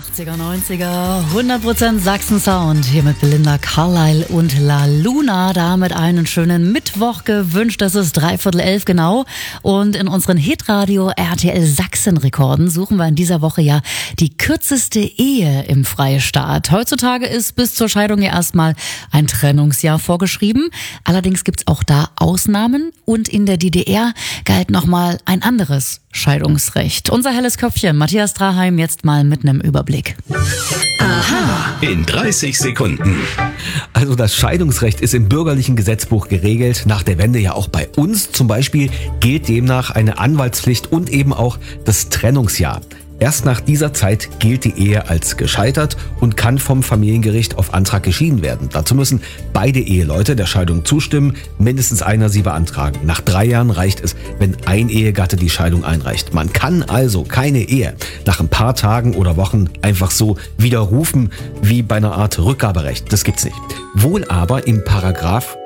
80er, 90er, 100% Sachsen-Sound. Hier mit Belinda Carlisle und La Luna. Damit einen schönen Mittwoch gewünscht. Das ist 11:15 genau. Und in unseren Hitradio RTL Sachsen-Rekorden suchen wir in dieser Woche ja die kürzeste Ehe im Freistaat. Heutzutage ist bis zur Scheidung ja erstmal ein Trennungsjahr vorgeschrieben. Allerdings gibt's auch da Ausnahmen. Und in der DDR galt nochmal ein anderes Scheidungsrecht. Unser helles Köpfchen, Matthias Draheim, jetzt mal mit einem Überblick. Aha. In 30 Sekunden. Also das Scheidungsrecht ist im bürgerlichen Gesetzbuch geregelt, nach der Wende ja auch bei uns. Zum Beispiel gilt demnach eine Anwaltspflicht und eben auch das Trennungsjahr. Erst nach dieser Zeit gilt die Ehe als gescheitert und kann vom Familiengericht auf Antrag geschieden werden. Dazu müssen beide Eheleute der Scheidung zustimmen, mindestens einer sie beantragen. Nach 3 Jahren reicht es, wenn ein Ehegatte die Scheidung einreicht. Man kann also keine Ehe nach ein paar Tagen oder Wochen einfach so widerrufen wie bei einer Art Rückgaberecht. Das gibt's nicht. Wohl aber im Paragraph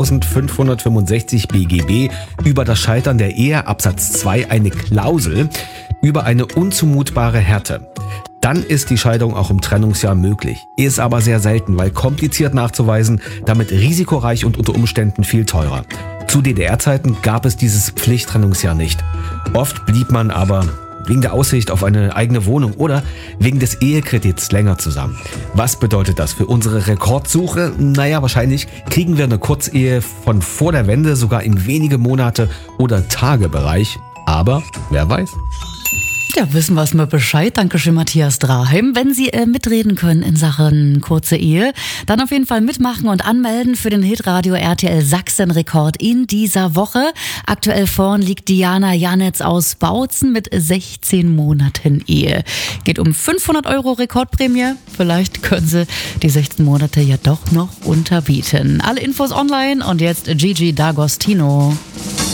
1565 BGB über das Scheitern der Ehe Absatz 2 eine Klausel über eine unzumutbare Härte. Dann ist die Scheidung auch im Trennungsjahr möglich. Ist aber sehr selten, weil kompliziert nachzuweisen, damit risikoreich und unter Umständen viel teurer. Zu DDR-Zeiten gab es dieses Pflichttrennungsjahr nicht. Oft blieb man aber wegen der Aussicht auf eine eigene Wohnung oder wegen des Ehekredits länger zusammen. Was bedeutet das für unsere Rekordsuche? Naja, wahrscheinlich kriegen wir eine Kurzehe von vor der Wende sogar in wenige Monate oder Tage Bereich. Aber wer weiß. Ja, wissen wir mal Bescheid. Dankeschön, Matthias Draheim. Wenn Sie mitreden können in Sachen kurze Ehe, dann auf jeden Fall mitmachen und anmelden für den Hitradio RTL Sachsen-Rekord in dieser Woche. Aktuell vorn liegt Diana Janetz aus Bautzen mit 16 Monaten Ehe. Geht um 500 € Rekordprämie. Vielleicht können Sie die 16 Monate ja doch noch unterbieten. Alle Infos online und jetzt Gigi D'Agostino.